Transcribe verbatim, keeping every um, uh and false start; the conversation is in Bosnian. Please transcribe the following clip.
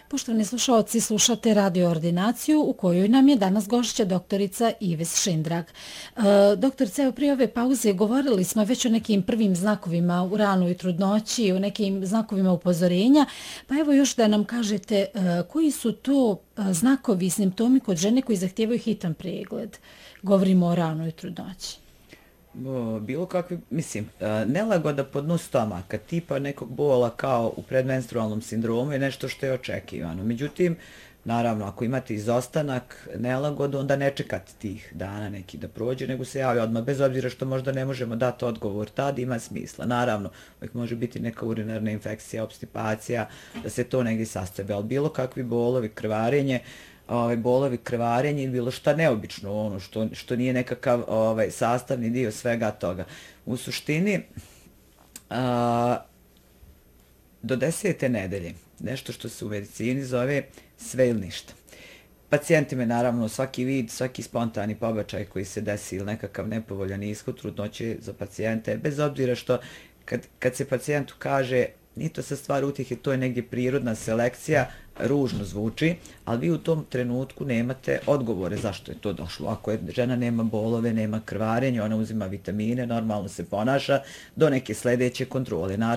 Poštovani slušalci, slušate Radio Ordinaciju u kojoj nam je danas gošća doktorica Ives Šindrag. E, doktorice, evo prije ove pauze govorili smo već o nekim prvim znakovima u ranoj trudnoći, o nekim znakovima upozorenja, pa evo još da nam kažete e, koji su to znakovi i simptomi kod žene koji zahtijevaju hitan pregled. Govorimo o ranoj trudnoći. Bilo kakvi, mislim, nelagoda podnu stomaka, tipa nekog bola kao u predmenstrualnom sindromu je nešto što je očekivano. Međutim, naravno, ako imate izostanak, nelagodu, onda ne čekate tih dana neki da prođe, nego se javi odmah, bez obzira što možda ne možemo dati odgovor, tad ima smisla. Naravno, uvijek može biti neka urinarna infekcija, obstipacija, da se to negdje sastavi, ali bilo kakvi bolovi, krvarenje, ovaj bolovi, krvarenje ili bilo šta neobično, ono što što nije nekakav ovaj sastavni dio svega toga. U suštini a, do desete nedelje, nešto što se u medicini zove sve ili ništa. Pacijenti me naravno svaki vid, svaki spontani pobačaj koji se desi ili nekakav nepovoljan ishod trudnoće za pacijente, bez obzira što kad, kad se pacijentu kaže nije to sa stvar utjehe, to je negdje prirodna selekcija, ružno zvuči, ali vi u tom trenutku nemate odgovore zašto je to došlo. Ako je žena nema bolove, nema krvarenja, ona uzima vitamine, normalno se ponaša do neke sljedeće kontrole. Naravno,